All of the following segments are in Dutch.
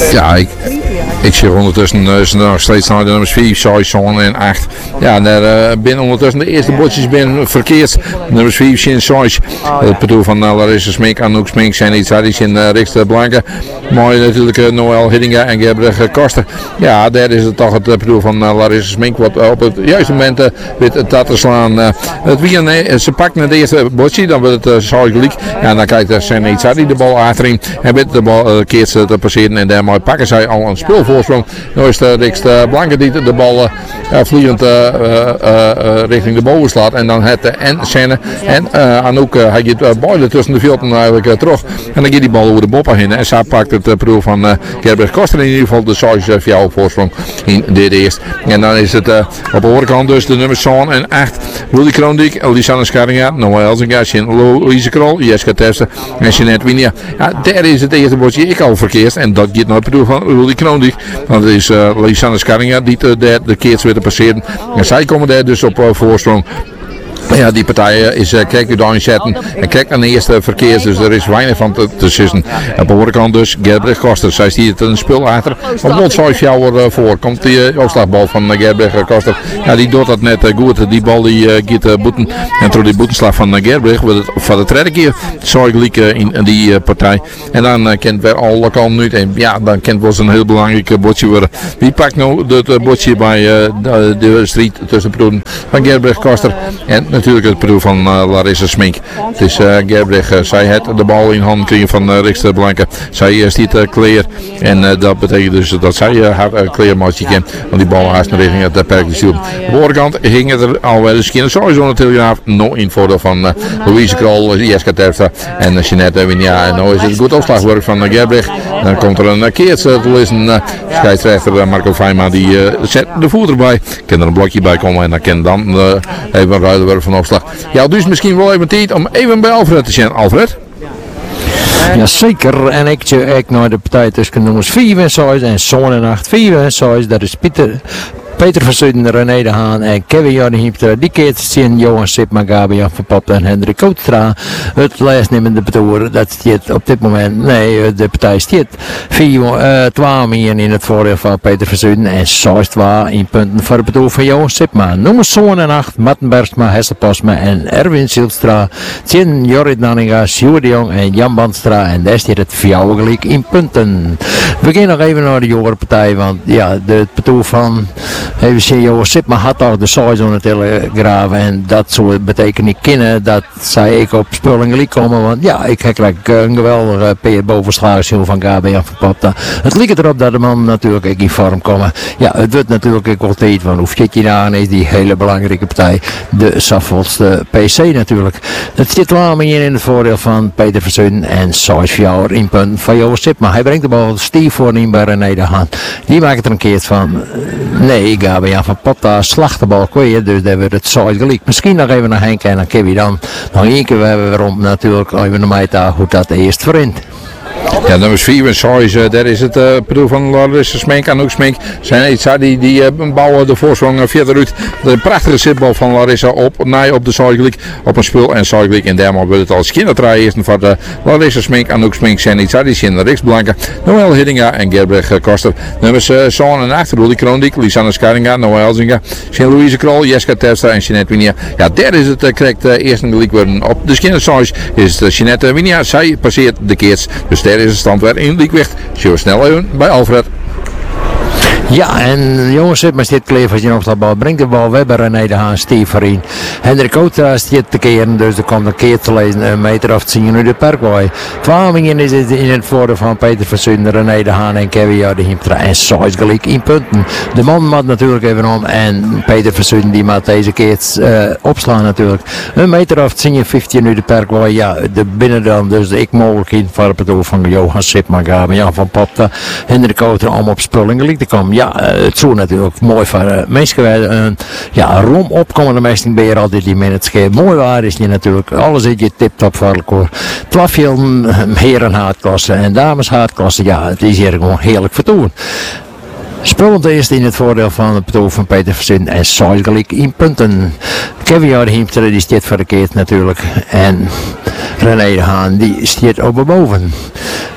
Ja, ik zie ondertussen nog steeds naar de nummers 4, 6, 7 en 8. Ja, en daar binnen ondertussen de eerste bordjes binnen verkeerd. Nummers 4, 6. Het bedoel van Larissa Smink, Anouk Smink, zijn iets hadden in Riks Blanke. Mooi natuurlijk Noël Hiddinga en Gerbrug Koster. Ja, daar is het toch het bedoel van Larissa Smink wat op het juiste moment weet dat te slaan. Het weekend, ze pakt naar de eerste bordje, dan wordt het saai gelijk. Ja, dan kijkt zijn iets hadden die de bal achterin en weet de bal keert ze te passeren en daarmee pakken zij al een speelvoorsprong. Nu is de Riks Blanke die de bal vliegend richting de boven slaat en dan het en Senne en Anouk hij gaat beide tussen de velden eigenlijk terug en dan gaat die bal over de bopper heen en zij pakt het proef van Gerbrug Koster in ieder geval de 6 jouw voorsprong in de eerste. En dan is het op de overkant dus de nummers 7 en 8 Willy Kroondijk, Lisanne Scharinga, Noël Elzinga, Louise Krol, Jeske Tersen en Jeanette Winia. Ja, daar is het eerste bordje ik al verkeerd en dat gaat nooit bedoel van Willy Kroondijk, want het is Lisanne Scharinga die de keerts weer te passeren en zij komen daar dus op voorsprong. Ja, die partij is kijk nu daar zetten en kijk naar de eerste verkeers, dus er is weinig van te zitten. Op de overkant dus Gerbrug Koster, zij stiert een spul achter. Op rond 5 jaar voor komt die opslagbal van Gerbrug Koster. Ja, die doet dat net goed, die bal die gaat boeten en door die boetenslag van Gerbrug wordt het van de tweede keer zorgelijk in die partij. En dan kent weer al lokaal nu en ja, dan kent wel een heel belangrijk bordje worden. Wie pakt nou het bordje bij de strijd tussen de proeven van Gerbrug Koster en natuurlijk het bedoel van Larissa Smink. Het is Gerbrug, zij heeft de bal in handen gekregen van Riks Blanke. Zij stiet clear en dat betekent dus dat zij haar clear matchje kent. Want die bal haast naar richting het perkje stuurt. Op de voorkant ging het er alweer eens een sowieso natuurlijk af. Nog in voordeel van Louise Krol, Jeske Terpstra en Jeanette Winia. En nu is het goed opslagwerk van Gerbrug. Dan komt er een keertje te lezen. Scheidsrechter Marco Feima die zet de voet erbij. Kan er een blokje bij komen en dan kan dan even een ruilenwerk van opslag. Ja, dus misschien wel even tijd om even bij Alfred te zijn. Alfred? Jazeker, en ik naar de partij tussen nummers 4 en 6 en 7 en 8. 4 en 6, dat is Peter van Zuiden, René de Haan en Kevin Jornhiepter. Die keert zien Johan Sipma, Gabian van Pop en Hendrik Kootstra. Het lijstnemende betoer, dat stiet op dit moment, nee, de partij stiet 12 meer in het voordeel van Peter van Zuiden en 6 in punten voor het betoer van Johan Sipma. Nummers 7 en 8, Matten Bergsma, Hesse Posma en Erwin Silstra. 10 Jorrit Nanninga, Sjoerd de Jong en Jan Bandstra en daar stiet het 4 gelijk in punten. We gaan nog even naar de jongere partij, want ja, het betoer van even zien, Johan Sipma had toch de size aan het telegraaf en dat zou betekenen niet kennen dat zij ik op spullen komen, want ja, ik krijg een geweldige peer bovenslagen van Gabian van Popta. Het lijkt erop dat de man natuurlijk in vorm komen. Ja, het wordt natuurlijk ook wel tijd, want hoe zit je daar is die hele belangrijke partij, de Saffolste PC natuurlijk. Het zit wel meer in het voordeel van Peter Verzuiden en 6 jaar in punt van Johan Sipma. Hij brengt de bal stief voorin bij René de Haan. Die maakt er een keer van, nee, Gabian van Popta slacht de bal kwijt, dus daar wordt het saai gelijk. Misschien nog even naar Henk en dan kun je dan nog één keer waarom natuurlijk even naar mij daar hoe dat eerst verint. Ja, nummers 4 en 6, daar is het bedoel van Larissa Smink, Anouk Smink. Zijn iets die bouwen de voorsprong verder uit. De prachtige zitbal van Larissa op de Zuidelijk, op een spul en Zuidelijk. En daarmee wordt het als kindertraai eerst voor de Larissa Smink, Anouk Smink, zijn iets die zijn de Riks Blanke, Noël Hiddinga en Gerbrug Koster. Nummers 7 en 8, Willy Kroondijk, Lisanne Scharinga, Noël Elzinga, Louise Krol, Jeske Terpstra en Jeanette Winia. Ja, daar is het correct eerst gelijk worden. Op de kindersize is het Jeanette Winia, zij passeert de keerts. Dus daar is het stand weer in Liekwicht. Zo snel even bij Alfred. Ja, en jongens, zit maar dit kleef als je nog dat bal brengt de bal weer bij René de Haan, Steve Verien. Hendrik Kootstra stiet te keren, dus er komt een keer te lezen, een meter of 10 nu de Parkway. Vlamingen is het in het voordeel van Peter van Zuiden, René de Haan en Kevin Jornhiepter en 6 gelijk in punten. De man maakt natuurlijk even om en Peter van Zuiden die maakt deze keer opslaan natuurlijk. Een meter of 10, 15 nu de Parkway, ja, de binnen dan dus ik mogelijk in voor het bedoel van Johan Sipma, Gabian van Popta, Hendrik Kootstra om op spullen gelijk te komen. Ja, het zou natuurlijk mooi voor mensen ja, rom opkomende meesting ben je altijd die minutes geven. Mooi waar is je natuurlijk, alles is je tip-top voor elkaar. 12 heren haatklasse en dames haatklasse, ja, het is hier gewoon heerlijk vertoon. Sprullend eerst in het voordeel van het betoog van Peter Verzin en 6 gelijk in punten. Kevin Jornhiepter die stiet verkeerd natuurlijk en René de Haan die stiet op boven.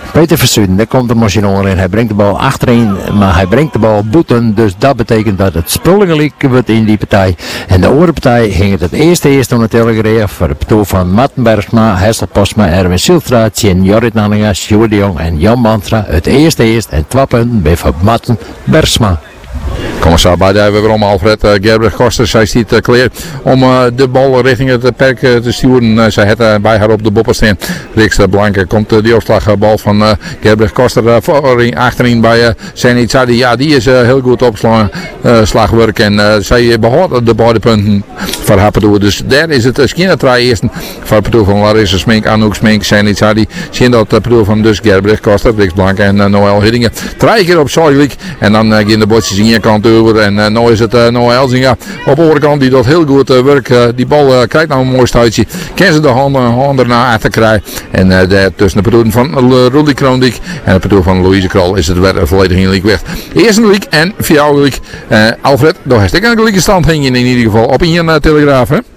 Peter Verzuiden, daar komt de machine in. Hij brengt de bal achterin, maar hij brengt de bal boeten. Dus dat betekent dat het Spullingelijk wordt in die partij. En de andere partij ging het eerste om de telegraf voor het partout van Matten Bergsma, Hessel Postma, Erwin Silstra, Tjen Jorrit Nanninga, Sjoerd de Jong en Jan Mantra. Het eerste en 2 punten bij van Matten Bergsma. Commissar bij de weer om Alfred Gerbrich Kosters. Zij ziet klaar om de bal richting het perk te sturen. Zij het bij haar op de boppen staan. Riks Blanke komt de opslagbal van Gerbrich Koster achterin bij Senitsadi. Ja, die is heel goed op slagwerk en zij behoudt de beide punten voor haar partout. Dus daar is het Skinnertraai eerst voor het partout van Larissa Smink, Anouk Smink, Senitsadi. Zien dat het partout van dus Gerbrich Koster, Riks Blanke en Noël Hiddingen. 3 keer op Zuidelijk en dan gaan de botjes in je kant over en nu is het Noah Elzinga op de overkant die dat heel goed werkt. Die bal krijgt nou een mooi stuitje. Kan ze de hand erna achter krijgen. En daar tussen de partout van Rudy Kroondik en de partout van Louise Krol is het weer volledig in weg. Eerste week en vierde week. Alfred, daar heeft ik een gelijke stand heen in ieder geval op in je Telegraaf, hè?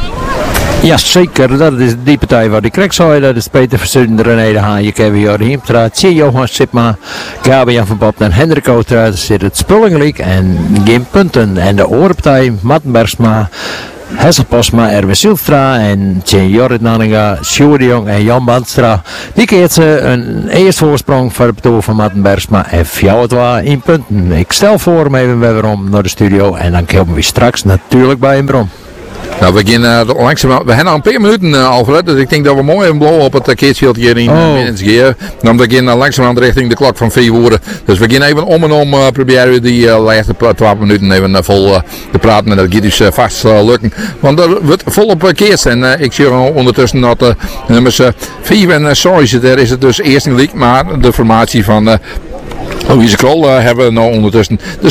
Ja, zeker. Dat is die partij waar die krek zou. Dat is Peter Verzuiden, René de Haan, Kevin Jordi Hiemstra, Tje Johan Sipma, Gabian van Bob en Hendrik Outra. Er zit het Spullingelijk en geen punten. En de oorpartij, Matten Bergsma, Hessel Postma, Erwin Silstra en Tje Jorrit Nanninga, Sjoerd de Jong en Jan Bandstra. Die keert ze een eerste voorsprong voor het partout van Matten Bergsma en 4 in punten. Ik stel voor hem even weer om naar de studio en dan komen we straks natuurlijk bij een bron. Nou, we beginnen langzaam. We hebben al een paar minuten, Alfred. Dus ik denk dat we mooi hebben blowen op het Keetsveld hier in Minnesgeer. Dan beginnen we langzaam richting de klok van 4 uur. Dus we gaan even om en om proberen we die laatste 12 minuten even vol te praten. En dat gaat dus vast lukken. Want er wordt volop keers. En ik zie ondertussen dat nummers 4 en 6. Daar is het dus eerst niet. Maar de formatie van Louise Krol hebben we nou ondertussen de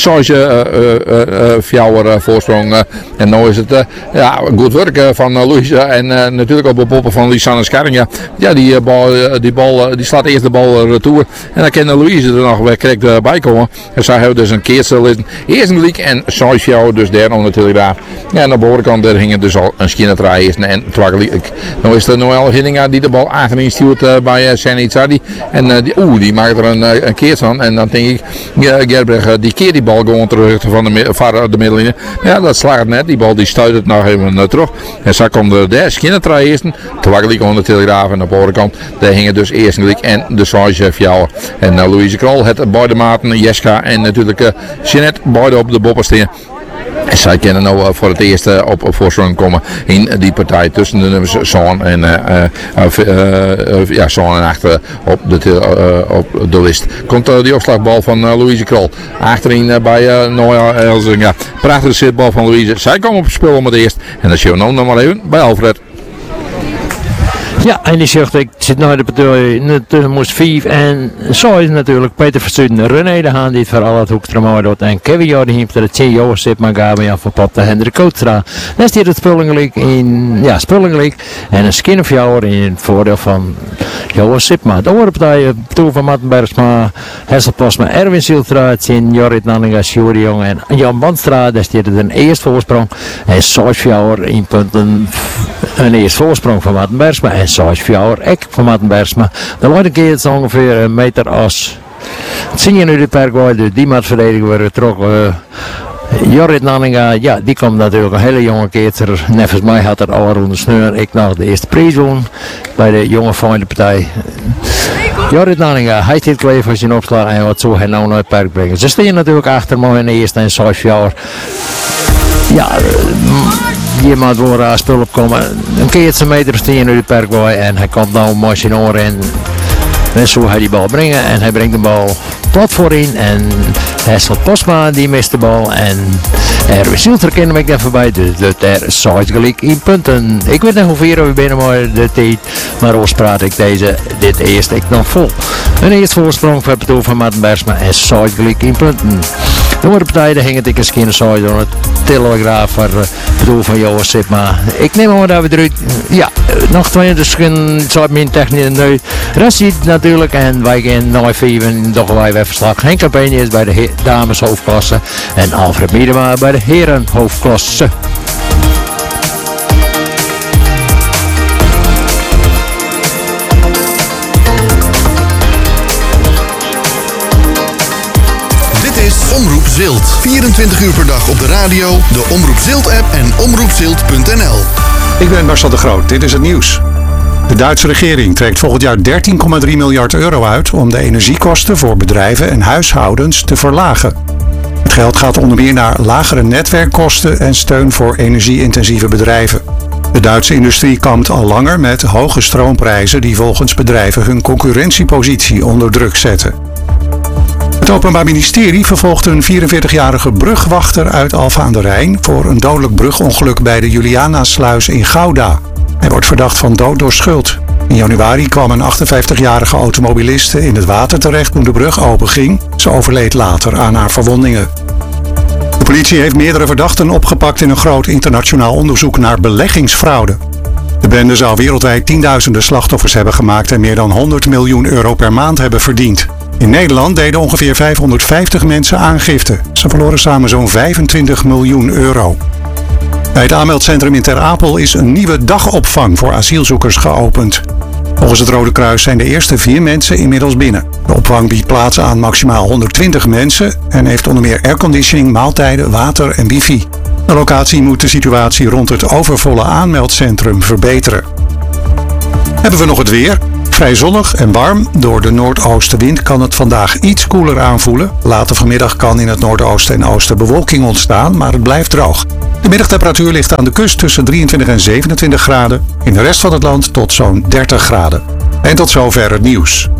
4 voorsprong. En nu is het goed werk van Louise en natuurlijk op de poppen van Lisanne Skarringa. Ja, die slaat eerst de bal retour. En dan kan Louise er nog weer correct bij komen. En zij hebben dus een keertje liggen. Eerst een leek en 6 jou dus daar op de Telegraaf. Ja, en aan de bovenkant daar hingen dus al een skinnertraai eerst en twaggelijk. Nu is het Noël Hiddinga die de bal achterin stuurt bij Senitsadi. En die maakt er een keertje aan. En dan denk ik, Gerbrich die keert die bal gewoon terug van de middenlijn. Ja, dat slaagt net. Die bal die stuit het nog even terug. En zo komt de skinnertraai eerst. Twaggelijk aan de Telegraaf en op de overkant. Daar hingen dus eerst en de 6 fjouwer. En Louise Krol, het beide maten, Jeska en natuurlijk Jeanette, beide op de boppersteen. En zij kunnen nou voor het eerst op voorsprong komen in die partij tussen de nummers Zoon en Zoon en 8 op de list. Komt die opslagbal van Louise Krol. Achterin bij Noël Elzinga. Prachtige zitbal van Louise. Zij komen op het spel om het eerst. En dat zien we nog maar even bij Alfred. Ja, en die zegt, ik zit nou in de partij tussen moest 5 en zo is natuurlijk Peter Verzuiden, René de Haan die het voor al het hoektramaar doet en Kevin Jordi Hiemstra, de Tje Johan Sipma, Gabian van Pop, de Hendrik Kootstra. Dan is hier het Spullingelijk en een skin of jouwer in het voordeel van Johan Sipma. De andere partij, toe van Matten Bergsma, Hessel Postma, Erwin Silstra, Tje Jorrit Nanninga, Sjoerd de Jong en Jan Bandstra. Dat is hier een eerste voorsprong en 6 jouwer in punten, een eerste voorsprong van Matten Bergsma en 6 fjouwer ek van Matten Bergsma. De laatste keer is ongeveer een meter als. Zie je nu de perkwij, dus die moet verdedigen worden getrokken. Jorrit Nanninga, ja, die komt natuurlijk een hele jonge keerter. Nevens mij had er al rond de sneur. Ik nog de eerste prijs won bij de jonge partij. Jorrit Nanninga, hij heeft klaar voor zijn opslag en wat zo hij nou naar het perk brengen. Ze staan natuurlijk achter me in de eerste en 6 fjouwer. Ja, je moet wel aan spul opkomen. Een keertje meter staan nu de perkwij en hij komt nou een machine en zo hij die bal brengen en hij brengt de bal plat voorin en Hessel Postma die mist de bal en Erwin Silter kennen we even voorbij, dus daar is gelijk in punten. Ik weet niet hoeveel we binnen maar de tijd, maar ons praat ik dit eerst ik nog vol. Een eerste voorsprong voor het partout van Matten Bergsma en gelijk in punten. De andere partijen hingen ik een skinner door het Telegraaf voor het partout van Johan Sipma. Ik neem maar dat we eruit, ja, nog 2 dus zou mijn technisch nu. Rashid natuurlijk en wij gaan nog even toch wij weer verslag. Henk Campagne is bij de dames hoofdklasse en Alfred Miedema bij de heren hoofdklasse. Omroep Zilt. 24 uur per dag op de radio, de Omroep Zilt-app en omroepzilt.nl. Ik ben Marcel de Groot, dit is het nieuws. De Duitse regering trekt volgend jaar 13,3 miljard euro uit om de energiekosten voor bedrijven en huishoudens te verlagen. Het geld gaat onder meer naar lagere netwerkkosten en steun voor energie-intensieve bedrijven. De Duitse industrie kampt al langer met hoge stroomprijzen die volgens bedrijven hun concurrentiepositie onder druk zetten. Het Openbaar Ministerie vervolgt een 44-jarige brugwachter uit Alphen aan de Rijn voor een dodelijk brugongeluk bij de Julianasluis in Gouda. Hij wordt verdacht van dood door schuld. In januari kwam een 58-jarige automobiliste in het water terecht toen de brug openging. Ze overleed later aan haar verwondingen. De politie heeft meerdere verdachten opgepakt in een groot internationaal onderzoek naar beleggingsfraude. De bende zou wereldwijd tienduizenden slachtoffers hebben gemaakt en meer dan 100 miljoen euro per maand hebben verdiend. In Nederland deden ongeveer 550 mensen aangifte. Ze verloren samen zo'n 25 miljoen euro. Bij het aanmeldcentrum in Ter Apel is een nieuwe dagopvang voor asielzoekers geopend. Volgens het Rode Kruis zijn de eerste 4 mensen inmiddels binnen. De opvang biedt plaats aan maximaal 120 mensen en heeft onder meer airconditioning, maaltijden, water en wifi. De locatie moet de situatie rond het overvolle aanmeldcentrum verbeteren. Hebben we nog het weer? Vrij zonnig en warm. Door de noordoostenwind kan het vandaag iets koeler aanvoelen. Later vanmiddag kan in het noordoosten en oosten bewolking ontstaan, maar het blijft droog. De middagtemperatuur ligt aan de kust tussen 23 en 27 graden. In de rest van het land tot zo'n 30 graden. En tot zover het nieuws.